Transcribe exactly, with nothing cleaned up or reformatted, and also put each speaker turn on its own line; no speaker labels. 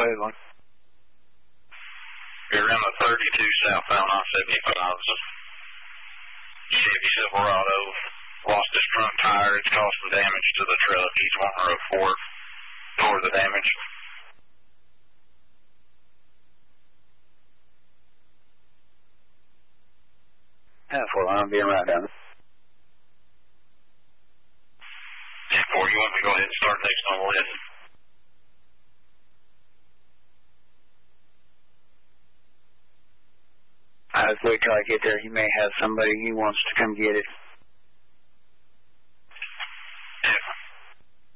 ahead, Lon.
You're around the thirty-two southbound on seventy-five. Chevy Silverado lost his front tire. It's caused some damage to the truck. He's wanting to report for the damage.
ten four, I'm being right down.
ten four, you want me to go ahead and start next on the list?
I'll wait till I get there. He may have somebody he wants to come get it.